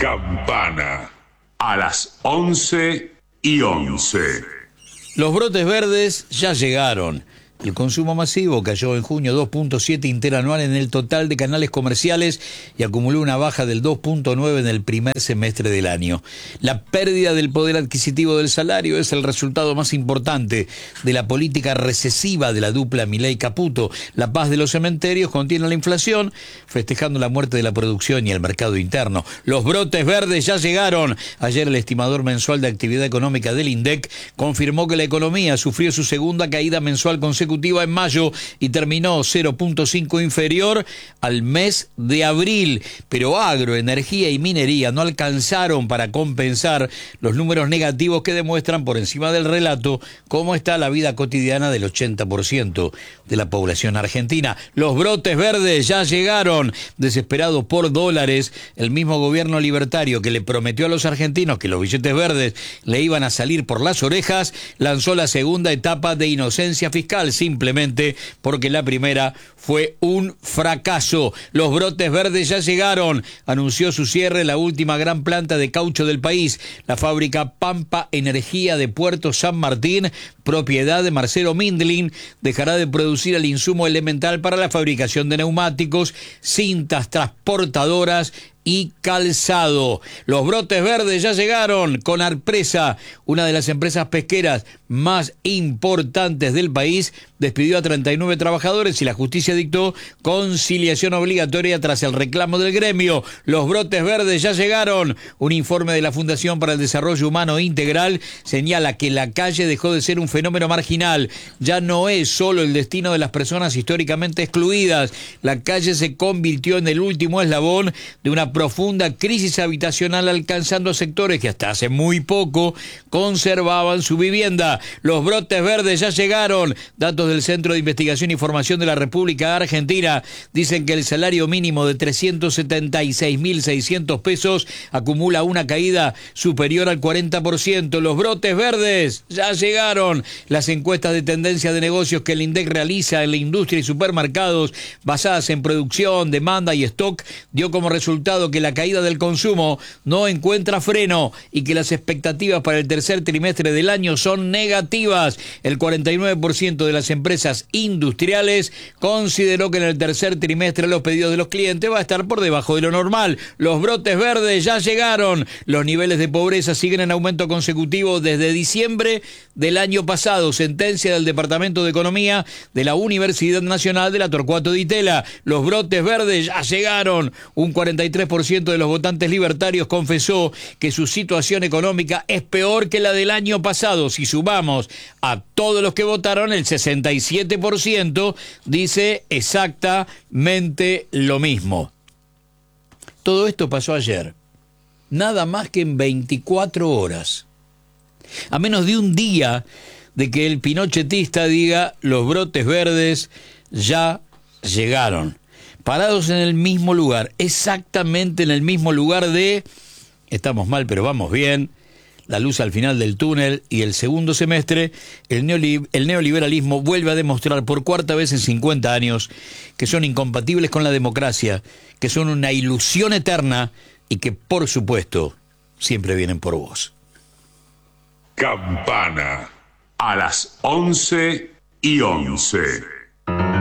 Campana. A las 11:11. Los brotes verdes ya llegaron. El consumo masivo cayó en junio 2.7 interanual en el total de canales comerciales y acumuló una baja del 2.9 en el primer semestre del año. La pérdida del poder adquisitivo del salario es el resultado más importante de la política recesiva de la dupla Milei-Caputo. La paz de los cementerios contiene la inflación, festejando la muerte de la producción y el mercado interno. Los brotes verdes ya llegaron. Ayer el estimador mensual de actividad económica del INDEC confirmó que la economía sufrió su segunda caída mensual consecutiva en mayo y terminó 0.5 inferior al mes de abril, pero agro, energía y minería no alcanzaron para compensar los números negativos que demuestran por encima del relato cómo está la vida cotidiana del 80% de la población argentina. Los brotes verdes ya llegaron. Desesperado por dólares, el mismo gobierno libertario que le prometió a los argentinos que los billetes verdes le iban a salir por las orejas, lanzó la segunda etapa de inocencia fiscal, simplemente porque la primera fue un fracaso. Los brotes verdes ya llegaron. Anunció su cierre la última gran planta de caucho del país, la fábrica Pampa Energía de Puerto San Martín, propiedad de Marcelo Mindlin. Dejará de producir el insumo elemental para la fabricación de neumáticos, cintas transportadoras y calzado. Los brotes verdes ya llegaron con Arpresa, una de las empresas pesqueras más importantes del país, despidió a 39 trabajadores y la justicia dictó conciliación obligatoria tras el reclamo del gremio. Los brotes verdes ya llegaron. Un informe de la Fundación para el Desarrollo Humano Integral señala que la calle dejó de ser un fenómeno marginal. Ya no es solo el destino de las personas históricamente excluidas. La calle se convirtió en el último eslabón de una profunda crisis habitacional, alcanzando a sectores que hasta hace muy poco conservaban su vivienda. Los brotes verdes ya llegaron. Datos del Centro de Investigación y Formación de la República Argentina dicen que el salario mínimo de 376.600 pesos acumula una caída superior al 40%. Los brotes verdes ya llegaron. Las encuestas de tendencia de negocios que el INDEC realiza en la industria y supermercados, basadas en producción, demanda y stock, dio como resultado que la caída del consumo no encuentra freno y que las expectativas para el tercer trimestre del año son negativas. El 49% de las empresas industriales consideró que en el tercer trimestre los pedidos de los clientes va a estar por debajo de lo normal. Los brotes verdes ya llegaron. Los niveles de pobreza siguen en aumento consecutivo desde diciembre del año pasado. Sentencia del Departamento de Economía de la Universidad Nacional de la Torcuato Di Itela. Los brotes verdes ya llegaron. Un 43% de los votantes libertarios confesó que su situación económica es peor que la del año pasado. Si sumamos a todos los que votaron, el 67% dice exactamente lo mismo. Todo esto pasó ayer, nada más que en 24 horas. A menos de un día de que el pinochetista diga los brotes verdes ya llegaron. Parados en el mismo lugar, exactamente en el mismo lugar de estamos mal pero vamos bien, la luz al final del túnel y el segundo semestre, el neoliberalismo vuelve a demostrar por cuarta vez en 50 años que son incompatibles con la democracia, que son una ilusión eterna y que, por supuesto, siempre vienen por vos. Campana. A las 11:11.